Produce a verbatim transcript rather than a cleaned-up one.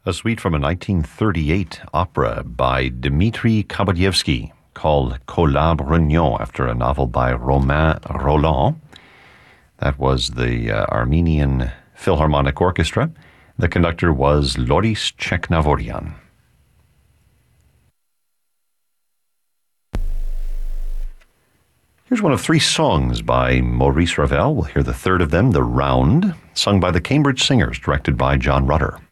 A suite from a nineteen thirty-eight opera by Dmitri Kabadyevsky called Collab Brugnon, after a novel by Romain Rolland. That was the uh, Armenian Philharmonic Orchestra. The conductor was Loris Cheknavorian. Here's one of three songs by Maurice Ravel. We'll hear the third of them, The Round, sung by the Cambridge Singers, directed by John Rutter.